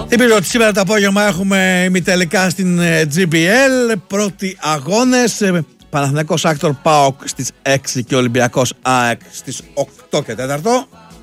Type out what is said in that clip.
Τι πήρε ότι σήμερα το απόγευμα έχουμε ημιτελικά στην GBL. Πρώτοι αγώνες. Παναθηναϊκός Άκτορ ΠΑΟΚ στις 6 και Ολυμπιακός ΑΕΚ στις 8 και 4.